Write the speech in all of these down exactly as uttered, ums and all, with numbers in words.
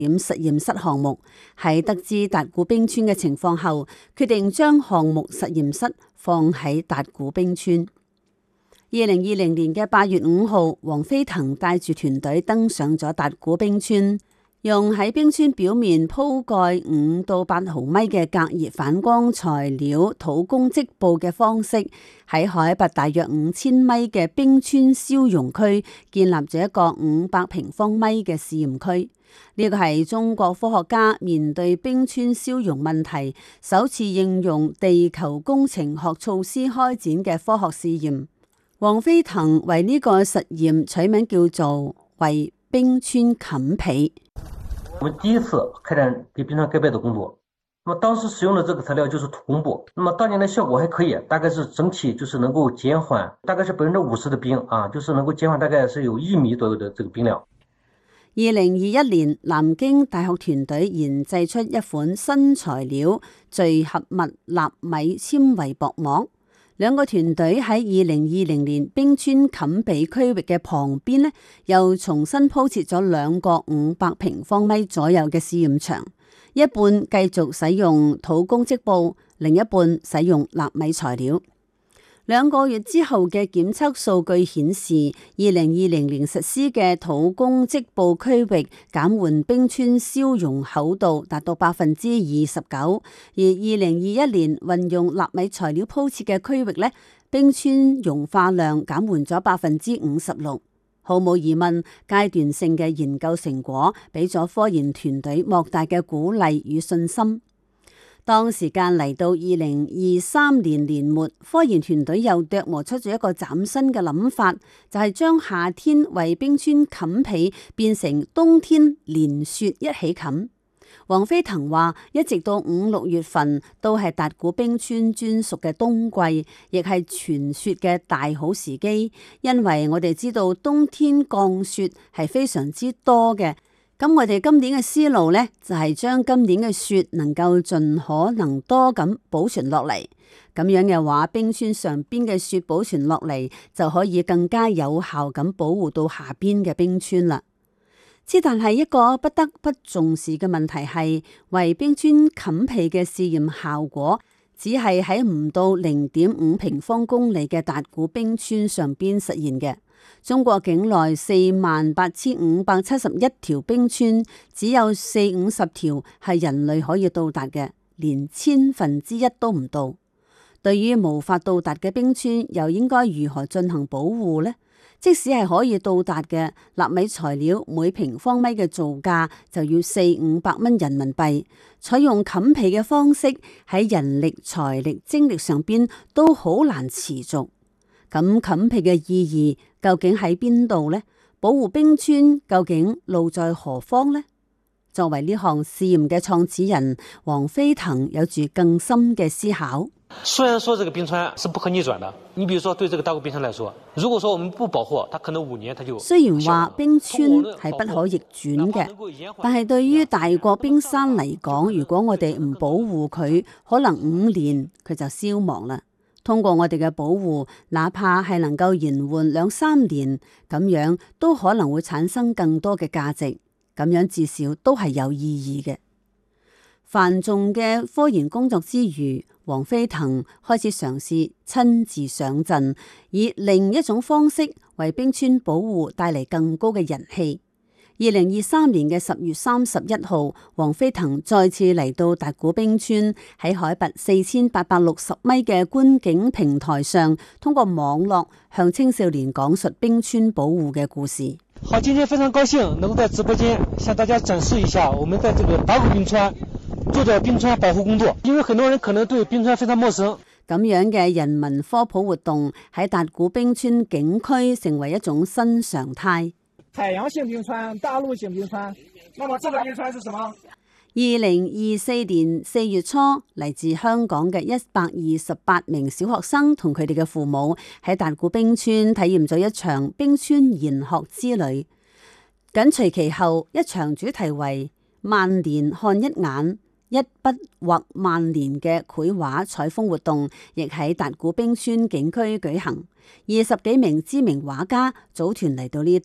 險實驗室項目，喺得知達古冰川嘅情況後，決定將項目實驗室放喺達古冰川。二零二零年嘅八月五號，黃飛騰帶住團隊登上咗達古冰川，用喺冰川表面鋪蓋五到八毫米嘅隔熱反光材料土工織布嘅方式，喺海拔大約五千米嘅冰川消融區建立咗一個五百平方米嘅試驗區。呢個係中國科學家面對冰川消融問題首次應用地球工程學措施開展嘅科學試驗。黃飛騰為呢個實驗取名叫做為冰川冚被。 我們第一次開展給冰川蓋被的工作，那麼當時使用的這個材料就是土工布，那麼當年的效果還可以，大概是整體就是能夠減緩，大概是百分之五十的冰啊，就是能夠減緩大概是有一米左右的這個冰量。 二零二一年，南京大學團隊研製出一款新材料聚合物納米纖維薄膜。兩個團隊喺二零二零年冰川冚被區域嘅旁邊呢，又重新鋪設咗兩個五百平方米左右嘅試驗場，一半繼續使用土工織布，另一半使用納米材料。兩個月之後嘅檢測數據顯示，二零二零年實施嘅土工織布區域減緩冰川消融厚度達到百分之二十九，而二零二一年運用納米材料鋪設嘅區域呢，冰川融化量減緩咗百分之五十六。毫無疑問，階段性嘅研究成果俾咗科研團隊莫大嘅鼓勵與信心。當時間嚟到二零二三年年末，科研團隊又琢磨出咗一個嶄新嘅諗法，就係將夏天為冰川冚被變成冬天連雪一起冚。黃飛騰話，一直到五六月份都係達古冰川專屬嘅冬季，亦係傳雪嘅大好時機，因為我哋知道冬天降雪係非常之多嘅。咁我哋今年嘅思路呢，就係將今年嘅雪能夠盡可能多咁保存落嚟。咁樣嘅話，冰川上邊嘅雪保存落嚟，就可以更加有效咁保護到下邊嘅冰川啦。之但係一個不得不重視嘅問題係，為冰川冚被嘅試驗效果，只係喺唔到零點五平方公里嘅達古冰川上邊實現嘅。中國境內四萬八千五百七十一條冰川，只有四五十條係人類可以到達嘅，連千分之一都唔到。對於無法到達嘅冰川，又應該如何進行保護呢？即使係可以到達嘅，納米材料每平方米嘅造價就要四五百蚊人民幣。採用冚被嘅方式，喺人力、財力、精力上邊都好難持續。咁冚被嘅意義究竟喺邊度呢？保護冰川究竟路在何方呢？作為呢項試驗嘅創始人，黃飛騰有住更深嘅思考。 雖然說這個冰川是不可逆轉的，你比如說對這個達古冰川來說，如果說我們不保護，它可能五年它就。 雖然話冰川係不可逆轉嘅，但係對於大國冰山嚟講，如果我哋唔保護佢，可能五年佢就消亡啦。通過我哋嘅保護，哪怕係能夠延緩兩三年，咁樣都可能會產生更多嘅價值，咁樣至少都係有意義嘅。繁重嘅科研工作之餘，黃飛騰開始嘗試親自上陣，以另一種方式為冰川保護帶嚟更高嘅人氣。二零二三年嘅十月三十一號，黃飛騰再次嚟到達古冰川，喺海拔四千八百六十米嘅觀景平台上，通過網絡向青少年講述冰川保護嘅故事。 好，今天非常高興能夠在直播間向大家展示一下我們在這個達古冰川做的冰川保護工作，因為很多人可能對冰川非常陌生。 咁樣嘅人民科普活動喺達古冰川景區成為一種新常態。 海洋性冰川、大陸性冰川，那麼這個冰川是什麼？ 二零二四年四月初，嚟自香港嘅一百二十八名小學生同佢哋嘅父母喺達古冰川體驗咗一場冰川研學之旅。緊隨其後，一場主題為萬年看一眼，一筆畫萬年嘅繪畫採風活動，亦喺達古冰川景區舉行。二十幾名知名畫家組團嚟到呢度，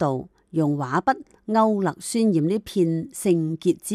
用畫筆勾勒渲染呢片聖潔之